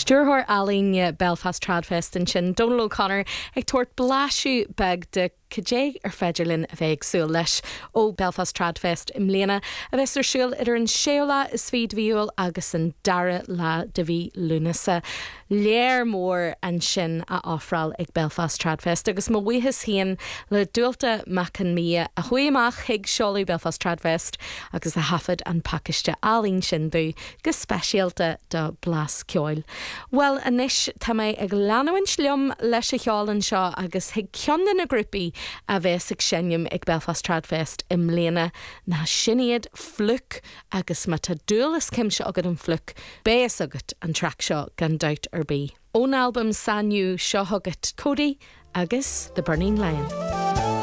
Dúrthóir Aline Belfast Tradfest in sin Donal O'Connor ag tuairt bláisiú beg de Cajé feidirlinn a bheith agsúil leis ó Belfast Tradfest im mbliana a bheits ar siúil idir an séola is fíd bhíúil agus an dara lá de bhí lúnasa. Léir mór an sin a áfrail ag Belfast Tradfest agus má bhuiithas híon le dúilta mac an mí a chuimach ag seolaí Belfast Tradfest agus a hafad an paciiste Aline sin dú go speisialta do blas ceoil. Well, anis tá mé ag leanúin sliom leis a cheálan seo agus hiag ceanna na grúpi a bheits ag sinneam ag Belfast Tradfest im mbliana na siniad fluc agus má tá dúlas cimse agad an fluc béas agat an track seo gan Doubt ar Bí. Ón album Sanniu seo agat Cody agus The Burning Lion.